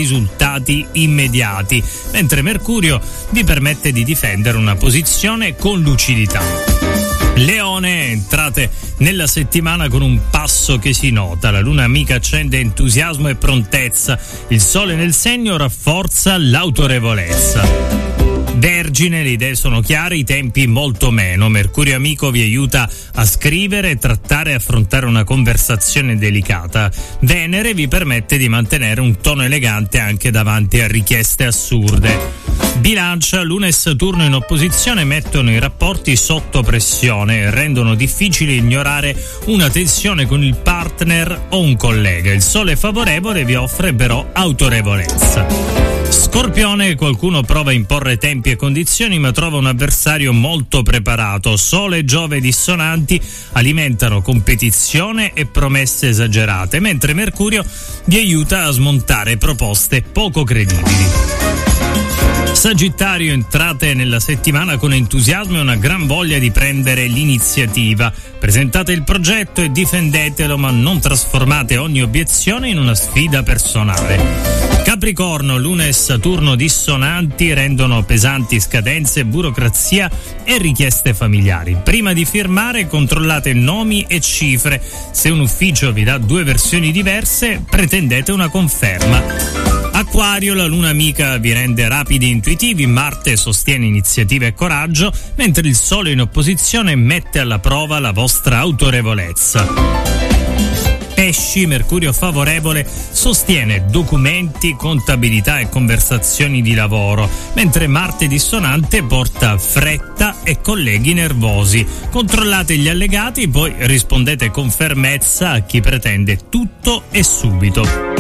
risultati immediati, mentre Mercurio vi permette di difendere una posizione con lucidità. Leone, entrate nella settimana con un passo che si nota, la luna amica accende entusiasmo e prontezza, il sole nel segno rafforza l'autorevolezza. Vergine, le idee sono chiare, i tempi molto meno. Mercurio amico vi aiuta a scrivere, trattare e affrontare una conversazione delicata. Venere vi permette di mantenere un tono elegante anche davanti a richieste assurde. Bilancia, Luna e Saturno in opposizione mettono i rapporti sotto pressione e rendono difficile ignorare una tensione con il partner o un collega. Il sole favorevole vi offre però autorevolezza. Scorpione, qualcuno prova a imporre tempi e condizioni ma trova un avversario molto preparato. Sole e Giove dissonanti alimentano competizione e promesse esagerate, mentre Mercurio vi aiuta a smontare proposte poco credibili. Sagittario, entrate nella settimana con entusiasmo e una gran voglia di prendere l'iniziativa. Presentate il progetto e difendetelo, ma non trasformate ogni obiezione in una sfida personale. Capricorno, Luna e Saturno dissonanti rendono pesanti scadenze, burocrazia e richieste familiari. Prima di firmare controllate nomi e cifre. Se un ufficio vi dà due versioni diverse, pretendete una conferma. Acquario, la luna amica vi rende rapidi e intuitivi, Marte sostiene iniziativa e coraggio, mentre il Sole in opposizione mette alla prova la vostra autorevolezza. Pesci, Mercurio favorevole sostiene documenti, contabilità e conversazioni di lavoro, mentre Marte dissonante porta fretta e colleghi nervosi. Controllate gli allegati, poi rispondete con fermezza a chi pretende tutto e subito.